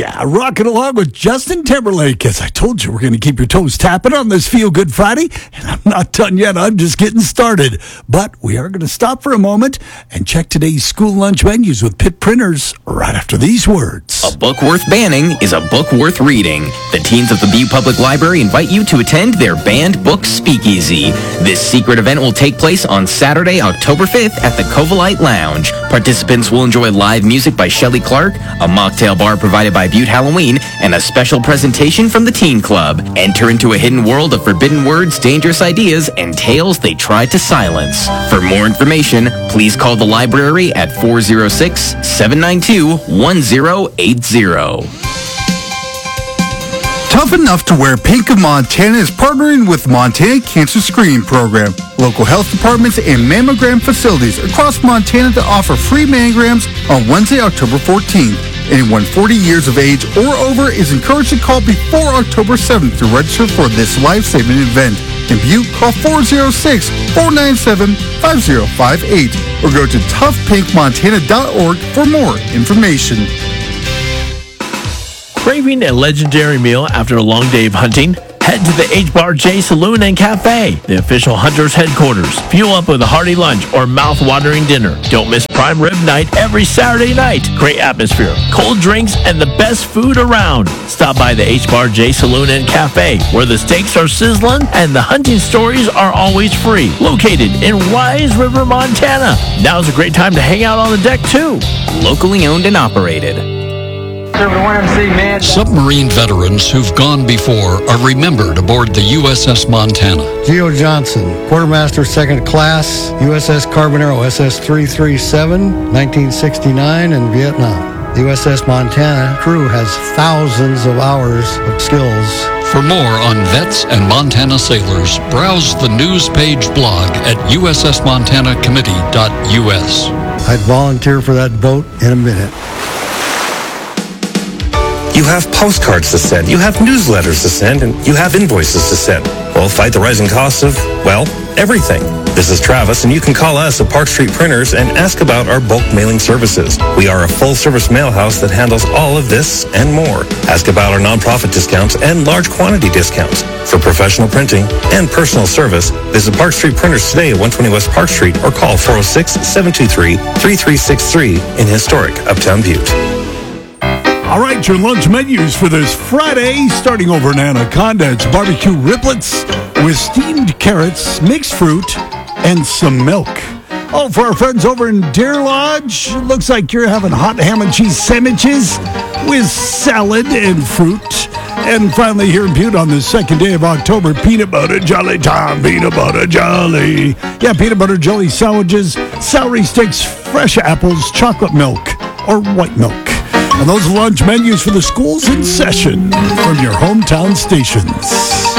Yeah, rocking along with Justin Timberlake. As I told you, we're going to keep your toes tapping on this Feel Good Friday. And I'm not done yet. I'm just getting started. But we are going to stop for a moment and check today's school lunch menus with Pitt Printers right after these words. A book worth banning is a book worth reading. The teens of the Butte Public Library invite you to attend their banned book speakeasy. This secret event will take place on Saturday, October 5th at the Covalite Lounge. Participants will enjoy live music by Shelley Clark, a mocktail bar provided by Butte Halloween, and a special presentation from the Teen Club. Enter into a hidden world of forbidden words, dangerous ideas, and tales they tried to silence. For more information, please call the library at 406-792-1080. Tough Enough to Wear Pink of Montana is partnering with the Montana Cancer Screening Program, local health departments, and mammogram facilities across Montana that offer free mammograms on Wednesday, October 14th. Anyone 40 years of age or over is encouraged to call before October 7th to register for this life-saving event. In Butte, call 406-497-5058 or go to toughpinkmontana.org for more information. Craving a legendary meal after a long day of hunting? Head to the H-Bar-J Saloon and Cafe, the official Hunter's headquarters. Fuel up with a hearty lunch or mouth-watering dinner. Don't miss prime rib night every Saturday night. Great atmosphere, cold drinks, and the best food around. Stop by the H-Bar-J Saloon and Cafe, where the steaks are sizzling and the hunting stories are always free. Located in Wise River, Montana. Now's a great time to hang out on the deck, too. Locally owned and operated. Submarine veterans who've gone before are remembered aboard the USS Montana. Geo Johnson, Quartermaster 2nd Class, USS Carbonero SS-337, 1969 in Vietnam. The USS Montana crew has thousands of hours of skills. For more on vets and Montana sailors, browse the news page blog at ussmontanacommittee.us. I'd volunteer for that boat in a minute. You have postcards to send, you have newsletters to send, and you have invoices to send. Well, fight the rising costs of, well, everything. This is Travis, and you can call us at Park Street Printers and ask about our bulk mailing services. We are a full-service mail house that handles all of this and more. Ask about our nonprofit discounts and large quantity discounts. For professional printing and personal service, visit Park Street Printers today at 120 West Park Street or call 406-723-3363 in historic Uptown Butte. All right, your lunch menus for this Friday, starting over in Anaconda. It's barbecue riblets with steamed carrots, mixed fruit, and some milk. Oh, for our friends over in Deer Lodge, it looks like you're having hot ham and cheese sandwiches with salad and fruit. And finally, here in Butte on the second day of October, peanut butter jelly time, peanut butter jelly. Yeah, peanut butter jelly sandwiches, celery sticks, fresh apples, chocolate milk, or white milk. And those lunch menus for the schools in session from your hometown stations.